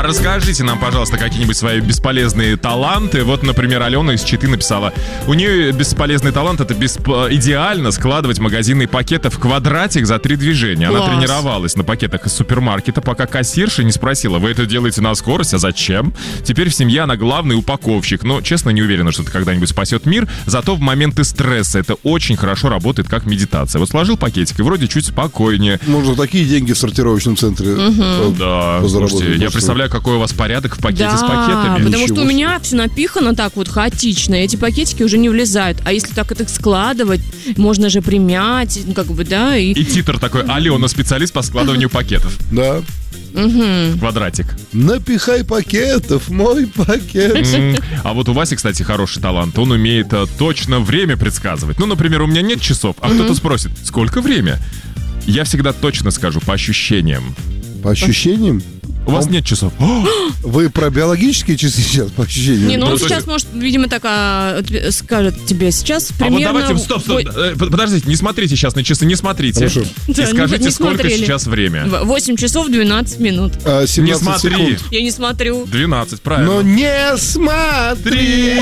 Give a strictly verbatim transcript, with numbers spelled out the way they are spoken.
А расскажите нам, пожалуйста, какие-нибудь свои бесполезные таланты. Вот, например, Алена из Читы написала. У нее бесполезный талант — это бесп... идеально складывать магазинные пакеты в квадратик за три движения. Она Класс. тренировалась на пакетах из супермаркета, пока кассирша не спросила: вы это делаете на скорость, а зачем? Теперь в семье она главный упаковщик. Но, честно, не уверена, что это когда-нибудь спасет мир. Зато в моменты стресса это очень хорошо работает как медитация. Вот сложил пакетик и вроде чуть спокойнее. Можно такие деньги в сортировочном центре угу. Да, слушайте, я представляю, какой у вас порядок в пакете да, с пакетами. потому что у меня все напихано так вот хаотично, и эти пакетики уже не влезают. А если так это складывать, можно же примять, ну как бы, да. И, и титр такой: Алена, специалист по складыванию пакетов. Да. Угу. Квадратик. Напихай пакетов, мой пакет. Mm. А вот у Васи, кстати, хороший талант. Он умеет а, точно время предсказывать. Ну, например, у меня нет часов, а mm-hmm. кто-то спросит: сколько время? Я всегда точно скажу, по ощущениям. По ощущениям? У вас нет часов. Вы про биологические часы сейчас, по ощущениям? Не, ну он Ну, сейчас, может, видимо, так а, скажет тебе сейчас А вот примерно... давайте, стоп, стоп, Ой, э, подождите, не смотрите сейчас на часы, не смотрите. Хорошо. И Да, скажите, не- не сколько смотрели. сейчас время. восемь часов двенадцать минут. А, Не семнадцать смотри. секунд. Я не смотрю. двенадцать, правильно. Но не смотри.